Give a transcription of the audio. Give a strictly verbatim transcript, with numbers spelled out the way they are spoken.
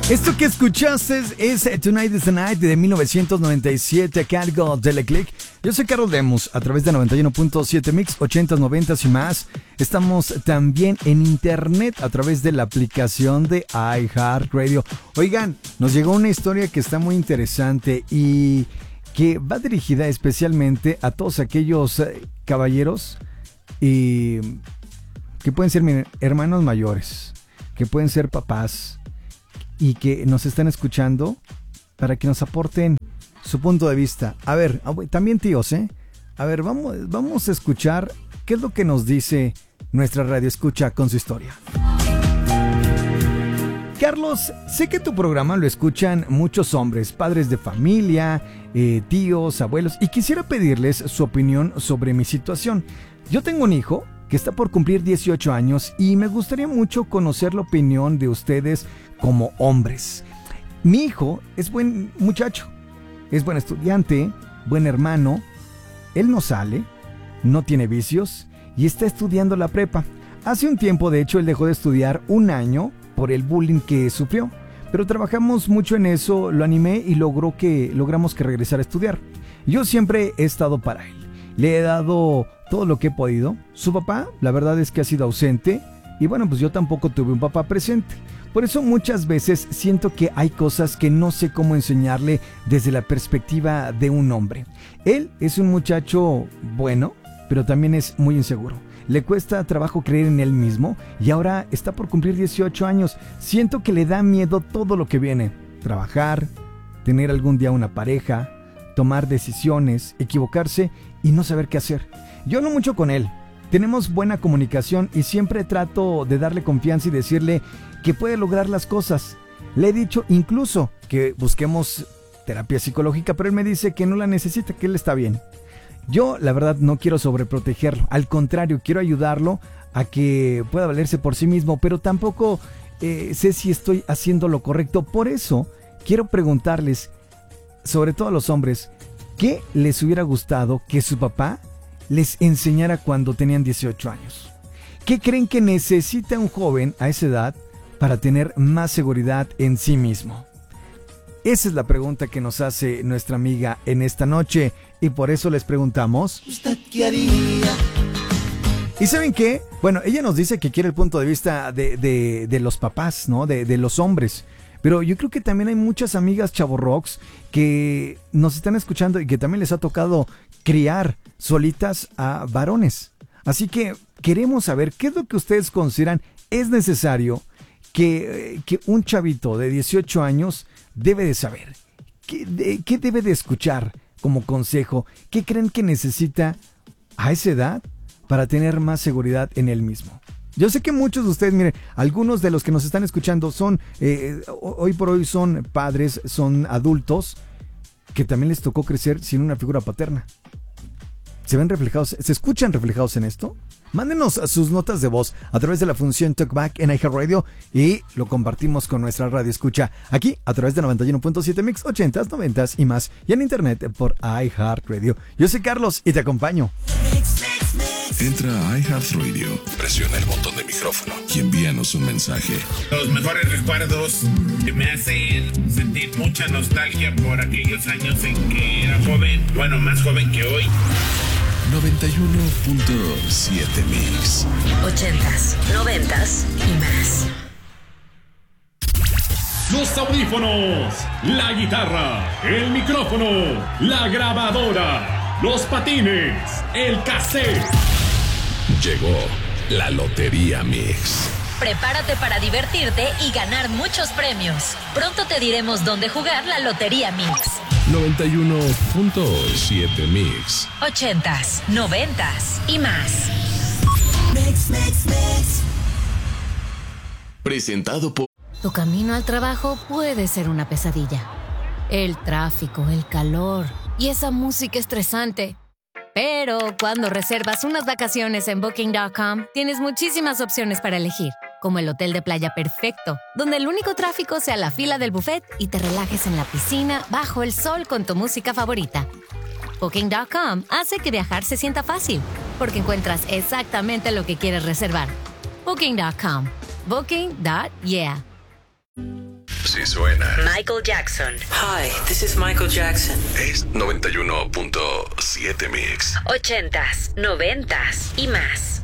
Esto que escuchaste es Tonight is the Night de mil novecientos noventa y siete, Cargo de Leclerc. Yo soy Carlos Lemus, a través de noventa y uno punto siete Mix, ochentas, noventas y más. Estamos también en internet a través de la aplicación de iHeartRadio. Oigan, nos llegó una historia que está muy interesante y que va dirigida especialmente a todos aquellos caballeros y que pueden ser, miren, hermanos mayores, que pueden ser papás y que nos están escuchando para que nos aporten su punto de vista. A ver, también tíos, ¿eh? A ver, vamos, vamos a escuchar qué es lo que nos dice nuestra radio escucha con su historia. Carlos, sé que tu programa lo escuchan muchos hombres, padres de familia, eh, tíos, abuelos, y quisiera pedirles su opinión sobre mi situación. Yo tengo un hijo que está por cumplir dieciocho años y me gustaría mucho conocer la opinión de ustedes como hombres. Mi hijo es buen muchacho, es buen estudiante, buen hermano, él no sale, no tiene vicios y está estudiando la prepa. Hace un tiempo, de hecho, él dejó de estudiar un año por el bullying que sufrió, pero trabajamos mucho en eso, lo animé y logró que, logramos que regresara a estudiar. Yo siempre he estado para él, le he dado todo lo que he podido. Su papá, la verdad es que ha sido ausente y bueno, pues yo tampoco tuve un papá presente. Por eso muchas veces siento que hay cosas que no sé cómo enseñarle desde la perspectiva de un hombre. Él es un muchacho bueno, pero también es muy inseguro. Le cuesta trabajo creer en él mismo y ahora está por cumplir dieciocho años. Siento que le da miedo todo lo que viene. Trabajar, tener algún día una pareja, tomar decisiones, equivocarse y no saber qué hacer. Yo hablo mucho con él. Tenemos buena comunicación y siempre trato de darle confianza y decirle que puede lograr las cosas. Le he dicho incluso que busquemos terapia psicológica, pero él me dice que no la necesita, que él está bien. Yo, la verdad, no quiero sobreprotegerlo. Al contrario, quiero ayudarlo a que pueda valerse por sí mismo, pero tampoco eh, sé si estoy haciendo lo correcto. Por eso, quiero preguntarles, sobre todo a los hombres, ¿qué les hubiera gustado que su papá les enseñara cuando tenían dieciocho años? ¿Qué creen que necesita un joven a esa edad para tener más seguridad en sí mismo? Esa es la pregunta que nos hace nuestra amiga en esta noche y por eso les preguntamos, ¿usted qué haría? ¿Y saben qué? Bueno, ella nos dice que quiere el punto de vista de, de, de los papás, ¿no? De, de los hombres. Pero yo creo que también hay muchas amigas chavorrox que nos están escuchando y que también les ha tocado criar solitas a varones. Así que queremos saber qué es lo que ustedes consideran es necesario que, que un chavito de dieciocho años debe de saber. ¿Qué, de, ¿Qué debe de escuchar como consejo? ¿Qué creen que necesita a esa edad para tener más seguridad en él mismo? Yo sé que muchos de ustedes, miren, algunos de los que nos están escuchando son, eh, hoy por hoy son padres, son adultos que también les tocó crecer sin una figura paterna. ¿Se ven reflejados? ¿Se escuchan reflejados en esto? Mándenos sus notas de voz a través de la función Talkback en iHeartRadio y lo compartimos con nuestra radio escucha aquí a través de noventa y uno punto siete Mix, ochentas, noventas y más, y en internet por iHeartRadio. Yo soy Carlos y te acompaño. Entra a iHeartRadio, presiona el botón de micrófono y envíanos un mensaje. Los mejores recuerdos que me hacen sentir mucha nostalgia por aquellos años en que era joven, bueno, más joven que hoy. noventa y uno punto siete Mix. Ochentas, noventas y más. Los audífonos, la guitarra, el micrófono, la grabadora, los patines, el cassette. Llegó la Lotería Mix. Prepárate para divertirte y ganar muchos premios. Pronto te diremos dónde jugar la Lotería Mix. noventa y uno punto siete Mix. Ochentas, noventas y más. Mix, mix, mix. Presentado por... Tu camino al trabajo puede ser una pesadilla. El tráfico, el calor y esa música estresante. Pero cuando reservas unas vacaciones en Booking punto com, tienes muchísimas opciones para elegir, como el hotel de playa perfecto, donde el único tráfico sea la fila del buffet y te relajes en la piscina bajo el sol con tu música favorita. Booking punto com hace que viajar se sienta fácil, porque encuentras exactamente lo que quieres reservar. Booking punto com. Booking. Yeah. sí suena. Michael Jackson. Hi, this is Michael Jackson. Es noventa y uno punto siete Mix. Ochentas, noventas y más.